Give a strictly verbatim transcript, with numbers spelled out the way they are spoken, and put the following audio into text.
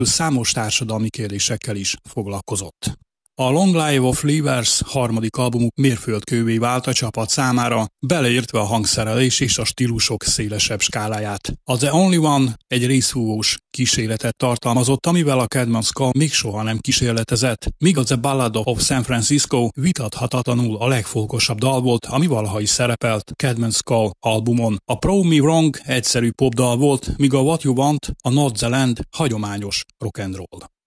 számos társadalmi kérdésekkel is foglalkozott. A Long Live of Leavers harmadik albumuk mérföldkővé vált a csapat számára, beleértve a hangszerelés és a stílusok szélesebb skáláját. A The Only One egy részfúvós kísérletet tartalmazott, amivel a Caedmon Skull még soha nem kísérletezett, míg a The Ballad of San Francisco vitathatatlanul a legfolkosabb dal volt, ami valaha is szerepelt Caedmon Skull albumon. A Prove Me Wrong egyszerű popdal volt, míg a What You Want, a Not The Land hagyományos rock and roll.